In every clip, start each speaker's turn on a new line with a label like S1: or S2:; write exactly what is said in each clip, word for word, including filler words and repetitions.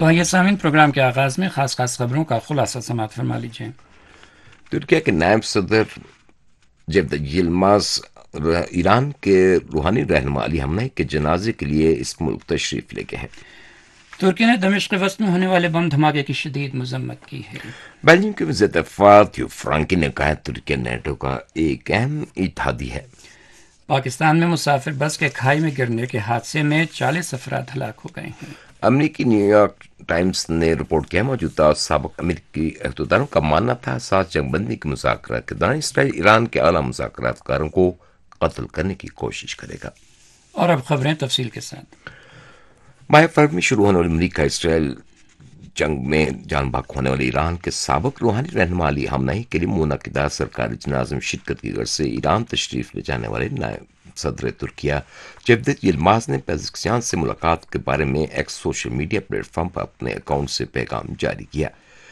S1: تو یہ سامعین پروگرام کے آغاز میں خاص خاص خبروں کا خلاصہ سماعت فرما لیجیے۔
S2: ترکیہ کے نائب صدر جیوڈت یلماز ایران کے روحانی رہنما علی خامنہ ای کے جنازے کے لیے اس ملک تشریف لے گئے ہیں۔
S1: ترکی نے دمشق وسط میں ہونے والے بم دھماکے کی شدید مذمت کی ہے۔
S2: بیلجیم کے وزیر دفاع تھیو فرانکی نے کہا ترکیہ نیٹو کا ایک اہم اتحادی ہے۔
S1: پاکستان میں مسافر بس کے کھائی میں گرنے کے حادثے میں چالیس افراد ہلاک ہو گئے ہیں۔
S2: امریکی نیو یارک ٹائمز نے رپورٹ کیا موجودہ سابق امریکی عہدیداروں کا ماننا تھا ساتھ جنگ بندی کے مذاکرات کے دوران اسرائیل ایران کے اعلیٰ مذاکرات کاروں کو قتل کرنے کی کوشش کرے گا۔
S1: اور اب خبریں تفصیل کے ساتھ۔
S2: ماہ فروری میں شروع ہونے والی امریکہ اسرائیل جنگ میں جان بحق ہونے والے ایران کے سابق روحانی رہنما علی خامنہ ای کے لیے منعقدہ سرکاری جنازے میں شرکت کی غرض سے ایران تشریف لے جانے والے نائب صدر ترکیہ جیوڈت یلماز نے پیزکستان سے ملاقات کے بارے میں x social media plate form پر اپنے اکاؤنٹ سے پیغام جاری کیا۔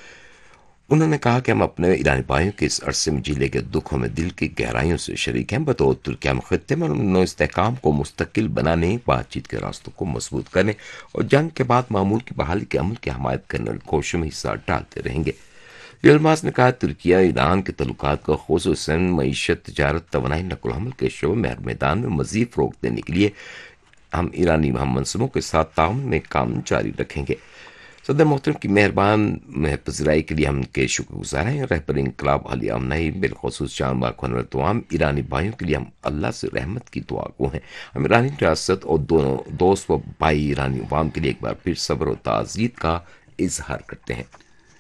S2: انہوں نے کہا کہ ہم اپنے ایرانی بھائیوں کے اس عرصے میں جھیلے گئے دکھوں میں دل کی گہرائیوں سے شریک ہیں۔ بطور ترکیہ میں خطے میں امن و استحکام کو مستقل بنانے، بات چیت کے راستوں کو مضبوط کرنے اور جنگ کے بعد معمول کی بحالی کے عمل کی حمایت کرنے والی کوششوں میں حصہ ڈالتے رہیں گے۔ یلماز نے کہا ترکیہ ایران کے تعلقات کو خصوصاً معیشت، تجارت، توانائی، نقل و حمل کے شعبے میں ہر میدان میں مزید فروغ دینے کے لیے ہم ایرانی ہم منصبوں کے ساتھ تعاون میں کام جاری رکھیں گے۔ صدر محترم کی مہربان پذیرائی کے لیے ہم کے شکر گزار ہیں۔ رہبر انقلاب علی خامنہ ای بالخصوص جان بحق ہونے والے تمام ایرانی بھائیوں کے لیے ہم اللہ سے رحمت کی دعا گو ہیں۔ ہم ایرانی ریاست اور دونوں دوست و بھائی ایرانی عوام کے لیے ایک بار پھر صبر و تعزیت کا اظہار کرتے ہیں۔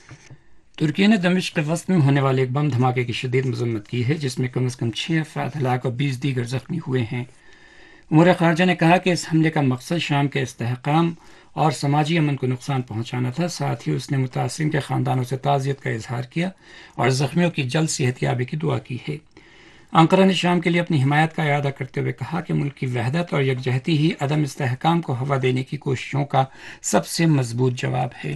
S1: ترکی نے دمشق وسط میں ہونے والے ایک بم دھماکے کی شدید مذمت کی ہے جس میں کم از کم چھ افراد ہلاک اور بیس دیگر زخمی ہوئے ہیں۔ امور خارجہ نے کہا کہ اس حملے کا مقصد شام کے استحکام اور سماجی امن کو نقصان پہنچانا تھا۔ ساتھ ہی اس نے متاثرین کے خاندانوں سے تعزیت کا اظہار کیا اور زخمیوں کی جلد صحت یابی کی دعا کی ہے۔ انقرہ نے شام کے لیے اپنی حمایت کا اعادہ کرتے ہوئے کہا کہ ملک کی وحدت اور یکجہتی ہی عدم استحکام کو ہوا دینے کی کوششوں کا سب سے مضبوط جواب ہے۔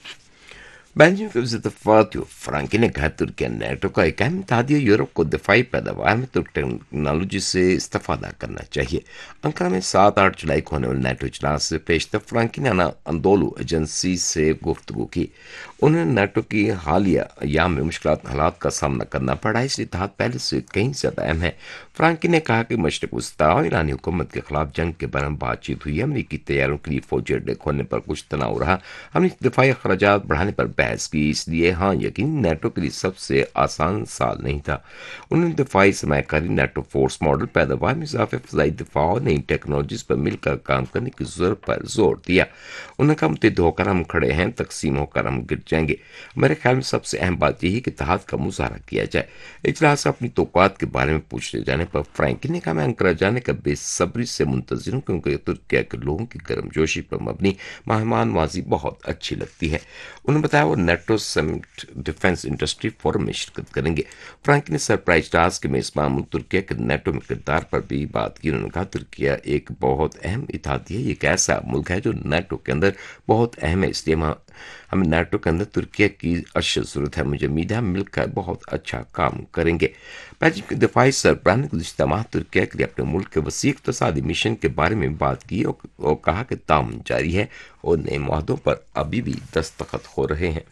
S2: بیلجیم کے وزیر دفاع تھیو فرانکی نے کہا ترکیہ نیٹو کا ایک اہم اتحادی ہے، یورپ کو دفاعی پیداوار میں ترک ٹیکنالوجی سے استفادہ کرنا چاہیے۔ انقرہ میں سات آٹھ جولائی کو ہونے والے نیٹو اجلاس سے پیشتر فرانکی نے انادولو ایجنسی سے گفتگو کی۔ انہوں نے نیٹو کی حالیہ ایام میں مشکلات حالات کا سامنا کرنا پڑا، اس لیے اتحاد پہلے سے کہیں زیادہ اہم ہے۔ فرانکی نے کہا کہ مشرق وسطی اور ایرانی حکومت کے خلاف جنگ کے بارے میں بات چیت ہوئی ہے۔ امریکی تیاروں کے لیے فوجی اڈے کھولنے پر کچھ تناؤ رہا، ہم نے دفاعی اخراجات بڑھانے پر بحث کی، اس لیے ہاں یقین نیٹو کے لیے سب سے آسان سال نہیں تھا۔ انہوں نے دفاعی سرمایہ کاری، نیٹو فورس ماڈل، پیداوار میں اضافے، فضائی دفاع اور نئی ٹیکنالوجیز پر مل کر کام کرنے کی ضرورت پر زور دیا۔ انہوں نے کہا متحد ہو کر ہم کھڑے ہیں، تقسیم ہو کر ہم گر جائیں گے۔ میرے خیال میں سب سے اہم بات یہی ہے کہ اتحاد کا مظاہرہ کیا جائے۔ اجلاس سے اپنی توقعات کے بارے میں پوچھنے جانے پر فرانکی نے کہا میں انقرہ جانے کا بے صبری سے منتظر ہوں کیونکہ ترکیہ کے لوگوں کی گرم جوشی پر مبنی مہمان نوازی بہت اچھی لگتی ہے۔ انہوں نے بتایا وہ نیٹو سمٹ ڈیفنس انڈسٹری فورم میں شرکت کریں گے۔ فرانکی نے سرپرائز ٹاسک کے میزبان ملک ترکیہ کے نیٹو میں کردار پر بھی بات کی۔ انہوں نے کہا ترکیہ ایک بہت اہم اتحادی ہے، یہ ایک ایسا ملک ہے جو نیٹو کے اندر بہت اہم ہے، اس لیے ہمیں نیٹو کے اندر ترکیہ کی اشد ضرورت ہے۔ مجھے امید ہے ہم مل کر بہت اچھا کام کریں گے۔ بیلجیم کے دفاعی سربراہ نے گزشتہ ماہ ترکیہ کے لیے اپنے ملک کے وسیع اقتصادی مشن کے بارے میں بات کی اور کہا کہ تعاون جاری ہے اور نئے معاہدوں پر ابھی بھی دستخط ہو رہے ہیں۔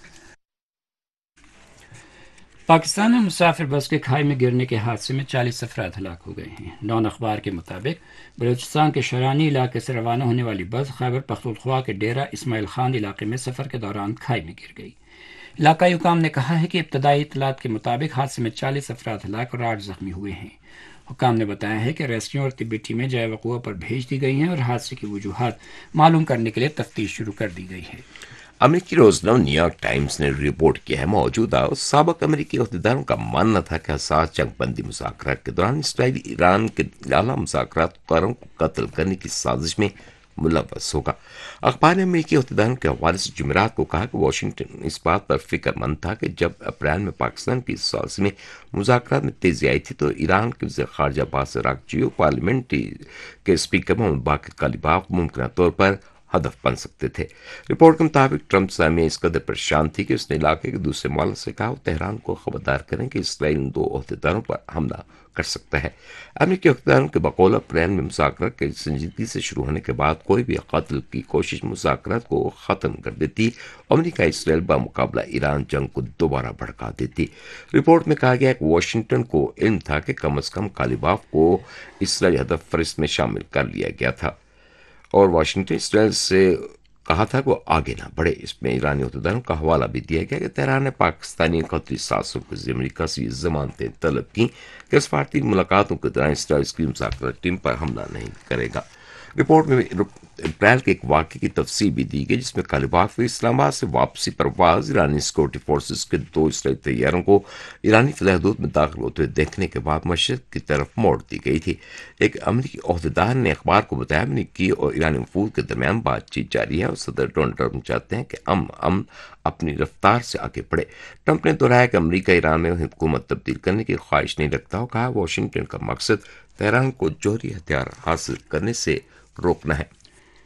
S1: پاکستان میں مسافر بس کے کھائی میں گرنے کے حادثے میں چالیس افراد ہلاک ہو گئے ہیں۔ ڈان اخبار کے مطابق بلوچستان کے شرانی علاقے سے روانہ ہونے والی بس خیبر پختونخوا کے ڈیرہ اسماعیل خان علاقے میں سفر کے دوران کھائی میں گر گئی۔ علاقائی حکام نے کہا ہے کہ ابتدائی اطلاعات کے مطابق حادثے میں چالیس افراد ہلاک اور آٹھ زخمی ہوئے ہیں۔ حکام نے بتایا ہے کہ ریسکیو اور طبی ٹیمیں جائے وقوع پر بھیج دی گئی ہیں اور حادثے کی وجوہات معلوم کرنے کے لیے تفتیش شروع کر دی گئی ہے۔
S2: امریکی روزنامہ نیو یارک ٹائمز نے رپورٹ کیا ہے موجودہ سابق امریکی عہدیداروں کا ماننا تھا کہ حساس جنگ بندی مذاکرات کے دوران اسرائیل ایران کے اعلیٰ مذاکرات کاروں کو قتل کرنے کی سازش میں ملوث ہوگا۔ اخبار نے امریکی عہدیداروں کے حوالے سے جمعرات کو کہا کہ واشنگٹن اس بات پر فکر مند تھا کہ جب اپریل میں پاکستان کی سازش میں مذاکرات میں تیزی آئی تھی تو ایران کے وزیر خارجہ عباس عراقچی اور پارلیمنٹ کے اسپیکر محمد باقر کالباف ممکنہ طور پر ہدف بن سکتے تھے۔ رپورٹ کے مطابق ٹرمپ سامنے اس قدر پریشان تھی کہ اس نے علاقے کے دوسرے ممالک سے کہا وہ تہران کو خبردار کریں کہ اسرائیل ان دو عہدیداروں پر حملہ کر سکتا ہے۔ امریکی عہدیداروں کے بقول اپریل میں مذاکرات کے سنجیدگی سے شروع ہونے کے بعد کوئی بھی قتل کی کوشش مذاکرات کو ختم کر دیتی، امریکہ اسرائیل بمقابلہ ایران جنگ کو دوبارہ بھڑکا دیتی۔ رپورٹ میں کہا گیا کہ واشنگٹن کو علم تھا کہ کم از کم کالیباف کو اسرائیلی ہدف فہرست میں شامل کر لیا گیا تھا اور واشنگٹن اسرائیل سے کہا تھا کہ وہ آگے نہ بڑھے۔ اس میں ایرانی عہدیداروں کا حوالہ بھی دیا گیا کہ تہران نے پاکستانی قطری سازشوں کے ذریعے امریکہ سے یہ ضمانتیں طلب کی کہ سفارتی ملاقاتوں کے دوران اسرائیل کی مذاکرات ٹیم پر حملہ نہیں کرے گا۔ رپورٹ میں اپریل کے ایک واقعے کی تفصیل بھی دی گئی جس میں کالیباف کی اسلام آباد سے واپسی پرواز ایرانی سیکورٹی فورسز کے دو اسرائیلی طیاروں کو ایرانی فضائی حدود میں داخل ہوتے ہوئے دیکھنے کے بعد مشرق کی طرف موڑ دی گئی تھی۔ ایک امریکی عہدیدار نے اخبار کو بتایا امریکی اور ایرانی وفود کے درمیان بات چیت جاری ہے اور صدر ڈونلڈ ٹرمپ چاہتے ہیں کہ ام ام اپنی رفتار سے آگے بڑھے۔ ٹرمپ نے دہرایا کہ امریکہ ایران میں حکومت تبدیل کرنے کی خواہش نہیں رکھتا اور کہا واشنگٹن کا مقصد تہران کو جوہری ہتھیار حاصل کرنے سے روکنا ہے۔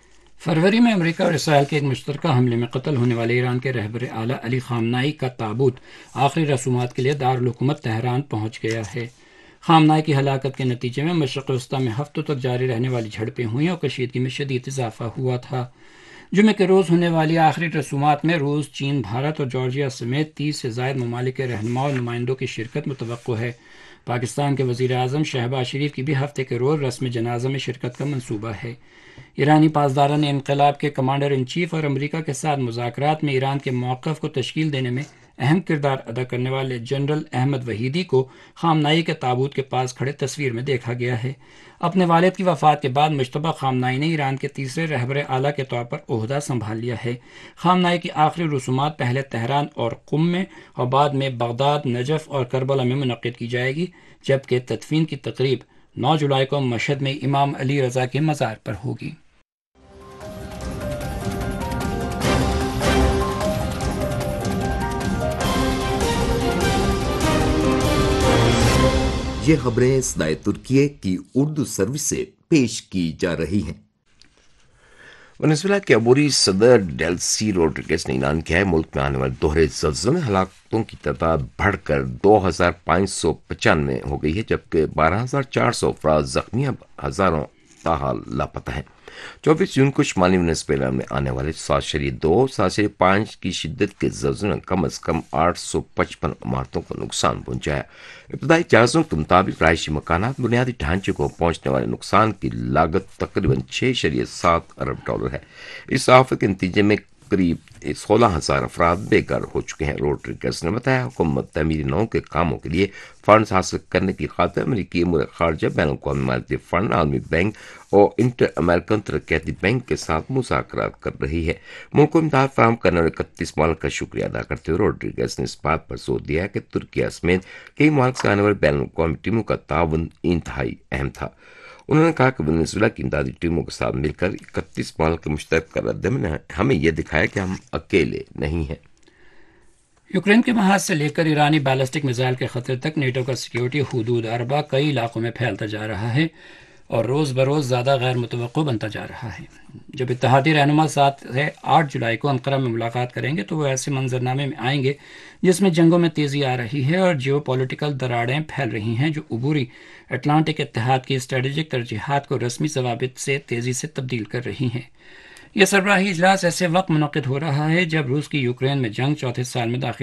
S1: فروری میں امریکہ اور اسرائیل کے ایک مشترکہ حملے میں قتل ہونے والے ایران کے رہبر اعلیٰ علی خامنائی کا تابوت آخری رسومات کے لیے دارالحکومت تہران پہنچ گیا ہے۔ خامنائی کی ہلاکت کے نتیجے میں مشرق وسطیٰ میں ہفتوں تک جاری رہنے والی جھڑپیں ہوئیں اور کشیدگی میں شدید اضافہ ہوا تھا۔ جمعے کے روز ہونے والی آخری رسومات میں روس، چین، بھارت اور جارجیا سمیت تیس سے زائد ممالک کے رہنما اور نمائندوں کی شرکت متوقع ہے۔ پاکستان کے وزیر اعظم شہباز شریف کی بھی ہفتے کے روز رسم جنازہ میں شرکت کا منصوبہ ہے۔ ایرانی پاسداران انقلاب کے کمانڈر ان چیف اور امریکہ کے ساتھ مذاکرات میں ایران کے موقف کو تشکیل دینے میں اہم کردار ادا کرنے والے جنرل احمد وحیدی کو خامنائی کے تابوت کے پاس کھڑے تصویر میں دیکھا گیا ہے۔ اپنے والد کی وفات کے بعد مشتبہ خامنائی نے ایران کے تیسرے رہبر اعلیٰ کے طور پر عہدہ سنبھال لیا ہے۔ خامنائی کی آخری رسومات پہلے تہران اور قم میں اور بعد میں بغداد، نجف اور کربلا میں منعقد کی جائے گی، جبکہ تدفین کی تقریب نو جولائی کو مشہد میں امام علی رضا کے مزار پر ہوگی۔
S2: یہ خبریں صدائے ترکیہ کی اردو سروس سے پیش کی جا رہی ہیں۔ ونیزویلا کے عبوری صدر ڈیلسی روڈریگز نے اعلان کیا ہے ملک میں آنے والے دوہرے زلزلوں میں ہلاکتوں کی تعداد بڑھ کر دو ہزار پانچ سو پچانوے ہو گئی ہے، جبکہ بارہ ہزار چار سو افراد زخمی، اب ہزاروں تاحال لاپتہ ہیں۔ چوبیس جون کو شمالی ونیزویلا میں آنے والے سات شری دو سات شری پانچ کی شدت کے زلزلے میں کم از کم آٹھ سو پچپن عمارتوں کو نقصان پہنچایا۔ ابتدائی جائزوں کے مطابق رہائشی مکانات، بنیادی ڈھانچے کو پہنچنے والے نقصان کی لاگت تقریباً چھ شریعہ سات ارب ڈالر ہے۔ اس آفت کے نتیجے میں قریب سولہ ہزار افراد بے گھر ہو چکے ہیں۔ روڈریگز نے بتایا حکومت تعمیری نو کے کاموں کے لیے فنڈز حاصل کرنے کی خاطر امریکی امور خارجہ، بین الاقوامی مالیاتی فنڈ، عالمی بینک اور انٹر امریکن ترقیاتی بینک کے ساتھ مذاکرات کر رہی ہے۔ ملک کو امداد فراہم کرنے والے اکتیس ممالک کا شکریہ ادا کرتے ہوئے روڈریگز نے اس بات پر زور دیا کہ ترکیہ سمیت کئی ممالک سے آنے والے بین الاقوامی ٹیموں کا تعاون انتہائی اہم تھا۔ انہوں نے کہا کہ ونیزویلا کی امدادی ٹیموں کے ساتھ مل کر اکتیس ممالک کے مشترکہ ردعمل نے ہمیں یہ دکھایا کہ ہم اکیلے نہیں ہیں۔
S1: یوکرین کے محاذ سے لے کر ایرانی بیلسٹک میزائل کے خطرے تک نیٹو کا سیکیورٹی حدود اربع کئی علاقوں میں پھیلتا جا رہا ہے اور روز بروز زیادہ غیر متوقع بنتا جا رہا ہے۔ جب اتحادی رہنما سات سے آٹھ جولائی کو انقرہ میں ملاقات کریں گے تو وہ ایسے منظرنامے میں آئیں گے جس میں جنگوں میں تیزی آ رہی ہے اور جیو پولیٹیکل دراڑیں پھیل رہی ہیں جو عبوری اٹلانٹک اتحاد کی اسٹریٹجک ترجیحات کو رسمی ضوابط سے تیزی سے تبدیل کر رہی ہیں۔ یہ سربراہی اجلاس ایسے وقت منعقد ہو رہا ہے جب روس کی یوکرین میں جنگ چوتھے سال میں داخل